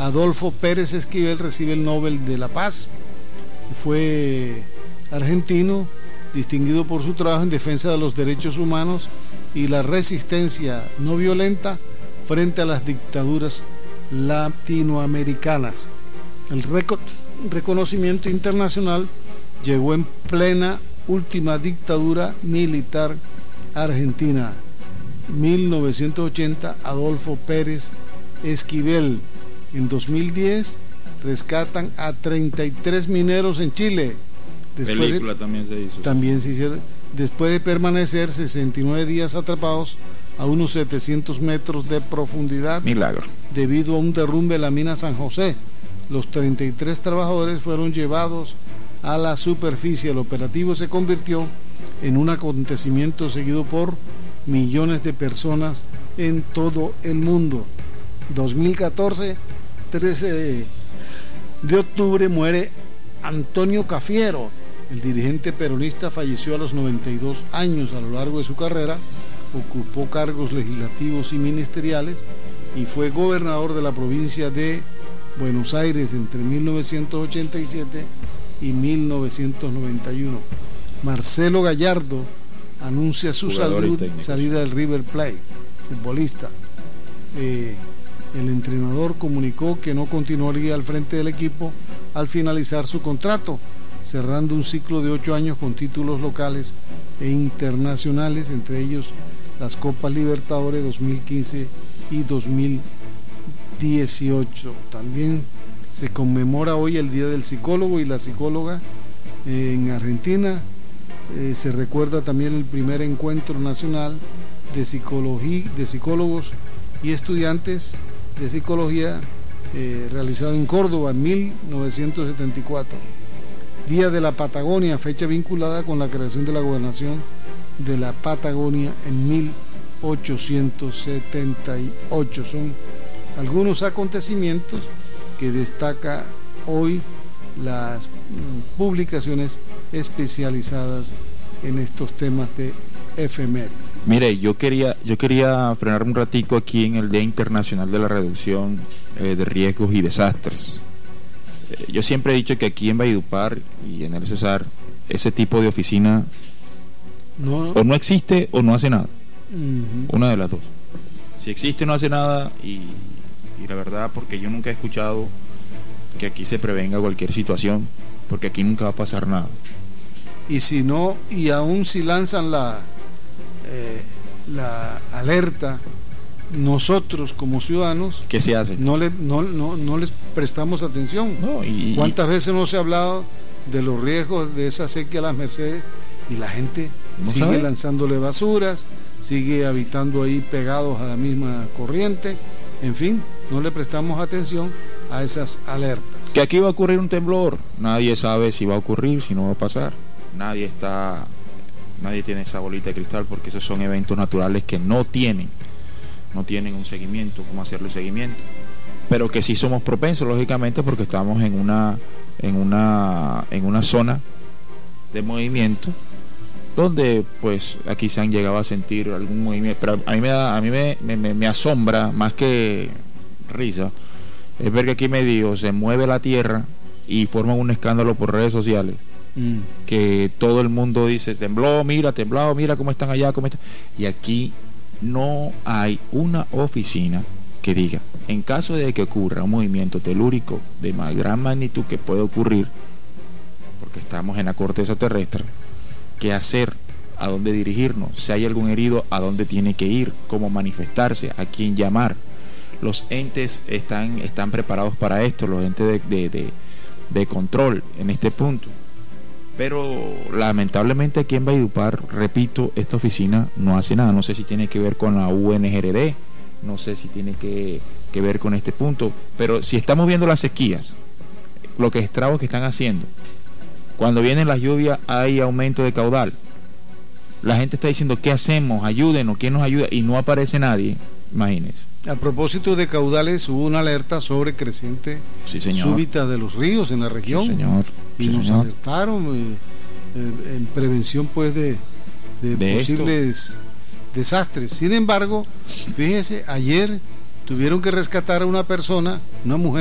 Adolfo Pérez Esquivel recibe el Nobel de la Paz. Fue argentino, distinguido por su trabajo en defensa de los derechos humanos y la resistencia no violenta frente a las dictaduras latinoamericanas. El reconocimiento internacional llegó en plena última dictadura militar argentina. 1980, Adolfo Pérez Esquivel. En 2010 rescatan a 33 mineros en Chile. También se hicieron. Después de permanecer 69 días atrapados a unos 700 metros de profundidad. Milagro. Debido a un derrumbe en la mina San José. Los 33 trabajadores fueron llevados a la superficie. El operativo se convirtió en un acontecimiento seguido por millones de personas en todo el mundo. 2014, 13 de octubre, muere Antonio Cafiero. El dirigente peronista falleció a los 92 años. A lo largo de su carrera ocupó cargos legislativos y ministeriales y fue gobernador de la provincia de Buenos Aires entre 1987 y 1991. Marcelo Gallardo anuncia su salida del River Plate, futbolista. El entrenador comunicó que no continuaría al frente del equipo al finalizar su contrato, cerrando un ciclo de 8 años con títulos locales e internacionales, entre ellos las Copas Libertadores 2015 y 2018. También se conmemora hoy el Día del Psicólogo y la Psicóloga en Argentina. Se recuerda también el primer encuentro nacional de psicólogos y estudiantes de psicología realizado en Córdoba en 1974. Día de la Patagonia, fecha vinculada con la creación de la gobernación de la Patagonia en 1878. Son algunos acontecimientos que destaca hoy las publicaciones especializadas en estos temas de efemérides. Mire, yo quería frenar un ratico aquí en el Día Internacional de la Reducción de Riesgos y Desastres. Yo siempre he dicho que aquí en Valledupar y en el Cesar ese tipo de oficina o no existe o no hace nada. Una de las dos. Si existe no hace nada y la verdad, porque yo nunca he escuchado que aquí se prevenga cualquier situación, porque aquí nunca va a pasar nada. Y si no, y aún si lanzan la alerta, nosotros como ciudadanos, ¿qué se hace? No les prestamos atención. ¿Cuántas veces no se ha hablado de los riesgos de esa sequía a las Mercedes y la gente sigue lanzándole basuras, sigue habitando ahí pegados a la misma corriente? En fin, no le prestamos atención a esas alertas. Que aquí va a ocurrir un temblor, nadie sabe si va a ocurrir, si no va a pasar. Nadie tiene esa bolita de cristal, porque esos son eventos naturales que no tienen un seguimiento, cómo hacerle seguimiento, pero que sí somos propensos, lógicamente, porque estamos en una zona de movimiento donde pues aquí se han llegado a sentir algún movimiento, pero a mí me asombra más que risa es ver que aquí medio se mueve la tierra y forman un escándalo por redes sociales. Que todo el mundo dice tembló, mira cómo están allá, y aquí no hay una oficina que diga, en caso de que ocurra un movimiento telúrico de más gran magnitud que puede ocurrir, porque estamos en la corteza terrestre, qué hacer, a dónde dirigirnos, si hay algún herido, a dónde tiene que ir, cómo manifestarse, a quién llamar. Los entes están preparados para esto, los entes de control en este punto. Pero lamentablemente aquí en Valledupar, repito, esta oficina no hace nada. No sé si tiene que ver con la UNGRD, no sé si tiene que ver con este punto, pero si estamos viendo las sequías, los estragos que están haciendo, cuando vienen las lluvias hay aumento de caudal, la gente está diciendo ¿qué hacemos? Ayúdenos, ¿quién nos ayuda? Y no aparece nadie, imagínense. A propósito de caudales, hubo una alerta sobre creciente súbita de los ríos en la región. Y nos alertaron en prevención pues de posibles desastres. Sin embargo, fíjese, ayer tuvieron que rescatar a una persona, una mujer